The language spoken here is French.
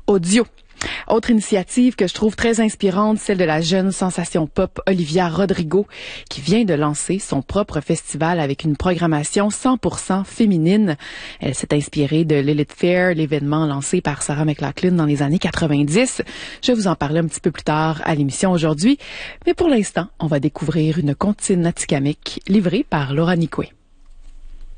audio. Autre initiative que je trouve très inspirante, celle de la jeune sensation pop Olivia Rodrigo, qui vient de lancer son propre festival avec une programmation 100% féminine. Elle s'est inspirée de Lilith Fair, l'événement lancé par Sarah McLachlan dans les années 90. Je vais vous en parler un petit peu plus tard à l'émission aujourd'hui. Mais pour l'instant, on va découvrir une comptine atikamekw livrée par Laura Nikwe.